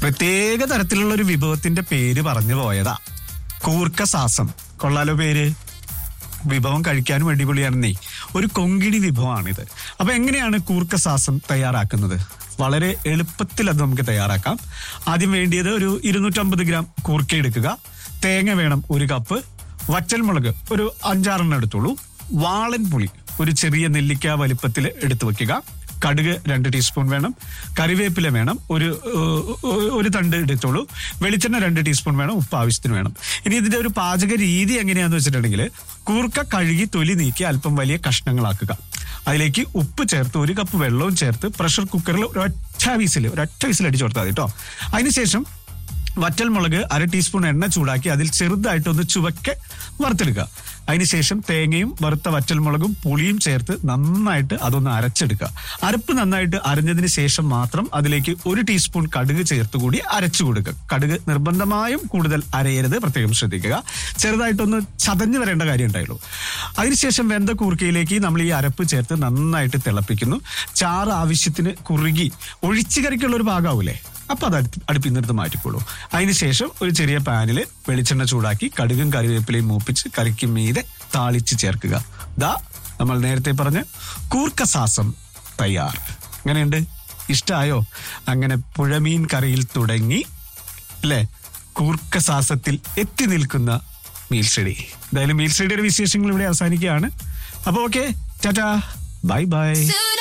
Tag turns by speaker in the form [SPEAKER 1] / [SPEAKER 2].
[SPEAKER 1] പ്രത്യേക തരത്തിലുള്ള ഒരു വിഭവത്തിന്റെ പേര് പറഞ്ഞു പോയതാ. കൂർക്ക സാസം. കൊള്ളാലോ പേര്. വിഭവം കഴിക്കാനും അടിപൊളിയാണെന്നേ. ഒരു കൊങ്കിണി വിഭവമാണിത്. അപ്പൊ എങ്ങനെയാണ് കൂർക്ക സാസം തയ്യാറാക്കുന്നത്? വളരെ എളുപ്പത്തിൽ അത് നമുക്ക് തയ്യാറാക്കാം. ആദ്യം വേണ്ടിയത് ഒരു 250 ഗ്രാം കൂർക്ക എടുക്കുക. തേങ്ങ വേണം 1 കപ്പ്. വറ്റൽമുളക് ഒരു 5-6 എടുത്തോളൂ. വാളൻ പുളി ഒരു ചെറിയ നെല്ലിക്ക വലിപ്പത്തിൽ എടുത്തു വെക്കുക. കടുക് 2 ടീസ്പൂൺ വേണം. കറിവേപ്പില വേണം, ഒരു തണ്ട് എടുത്തോളൂ. വെളിച്ചെണ്ണ 2 ടീസ്പൂൺ വേണം. ഉപ്പ് ആവശ്യത്തിന് വേണം. ഇനി ഇതിന്റെ ഒരു പാചക രീതി എങ്ങനെയാന്ന് വെച്ചിട്ടുണ്ടെങ്കിൽ, കൂർക്ക കഴുകി തൊലി നീക്കി അല്പം വലിയ കഷ്ണങ്ങളാക്കുക. അതിലേക്ക് ഉപ്പ് ചേർത്ത് 1 കപ്പ് വെള്ളവും ചേർത്ത് പ്രഷർ കുക്കറിൽ ഒരൊറ്റ വിസിൽ അടിച്ചു കൊടുത്താൽ മതി കേട്ടോ. അതിനുശേഷം വറ്റൽമുളക് 1/2 ടീസ്പൂൺ എണ്ണ ചൂടാക്കി അതിൽ ചെറുതായിട്ടൊന്ന് ചുവക്കെ വറുത്തെടുക്കുക. അതിനുശേഷം തേങ്ങയും വറുത്ത വറ്റൽമുളകും പുളിയും ചേർത്ത് നന്നായിട്ട് അതൊന്ന് അരച്ചെടുക്കുക. അരപ്പ് നന്നായിട്ട് അരഞ്ഞതിന് ശേഷം മാത്രം അതിലേക്ക് 1 ടീസ്പൂൺ കടുക് ചേർത്ത് കൂടി അരച്ചു കൊടുക്കുക. കടുക് നിർബന്ധമായും കൂടുതൽ അരയരുത്, പ്രത്യേകം ശ്രദ്ധിക്കുക. ചെറുതായിട്ടൊന്ന് ചതഞ്ഞു വരേണ്ട കാര്യം ഉണ്ടായുള്ളൂ. അതിനുശേഷം വെന്ത കൂർക്കയിലേക്ക് നമ്മൾ ഈ അരപ്പ് ചേർത്ത് നന്നായിട്ട് തിളപ്പിക്കുന്നു. ചാറ് ആവശ്യത്തിന് കുറുകി ഒഴിച്ചു കറിക്കുള്ള ഒരു ഭാഗമാവൂലേ, അപ്പൊ അത് അടുപ്പിൽ നിന്ന് മാറ്റിക്കോളൂ. അതിനുശേഷം ഒരു ചെറിയ പാനിൽ വെളിച്ചെണ്ണ ചൂടാക്കി കടുകും കറിവേപ്പിലയും മൂപ്പിച്ച് കറിക്ക് മീതെ താളിച്ച് ചേർക്കുക. ദാ നമ്മൾ നേരത്തെ പറഞ്ഞ കൂർക്ക സാസം തയ്യാർ. എങ്ങനെയുണ്ട്? ഇഷ്ടായോ? അങ്ങനെ പുഴമീൻ കറിയിൽ തുടങ്ങി അല്ലെ കൂർക്ക സാസത്തിൽ എത്തി നിൽക്കുന്ന മീൽ സ്റ്റഡി. എന്തായാലും മീൽ സ്റ്റഡിയുടെ വിശേഷങ്ങൾ ഇവിടെ അവസാനിക്കുകയാണ്. അപ്പൊ ഓക്കെ, ടാറ്റാ, ബൈ ബൈ.